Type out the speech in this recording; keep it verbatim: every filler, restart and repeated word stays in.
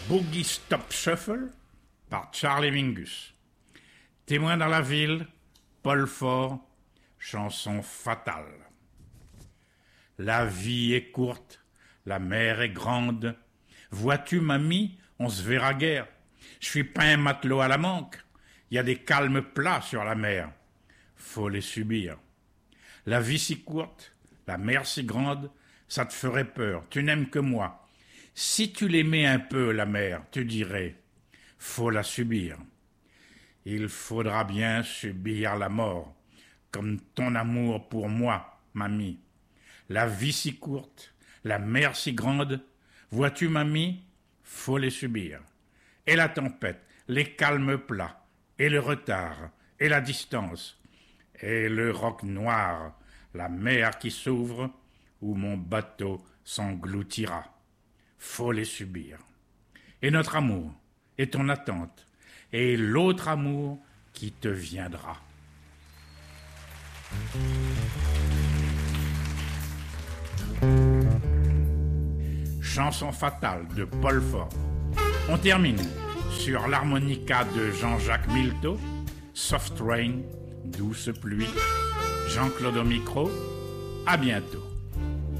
Boogie Stop Shuffle par Charlie Mingus. Témoin dans la ville, Paul Fort, chanson fatale. La vie est courte, la mer est grande. Vois-tu, mamie, on se verra guère. Je suis pas un matelot à la manque. Y a des calmes plats sur la mer. Faut les subir. La vie si courte, la mer si grande, ça te ferait peur. Tu n'aimes que moi. Si tu l'aimais un peu, la mer, tu dirais, faut la subir. Il faudra bien subir la mort, comme ton amour pour moi, mamie. La vie si courte, la mer si grande, vois-tu, mamie, faut les subir. Et la tempête, les calmes plats, et le retard, et la distance, et le roc noir, la mer qui s'ouvre, où mon bateau s'engloutira. Faut les subir. Et notre amour, et ton attente, et l'autre amour qui te viendra. Chanson fatale de Paul Fort. On termine sur l'harmonica de Jean-Jacques Milteau, Soft Rain, douce pluie. Jean-Claude au micro, à bientôt.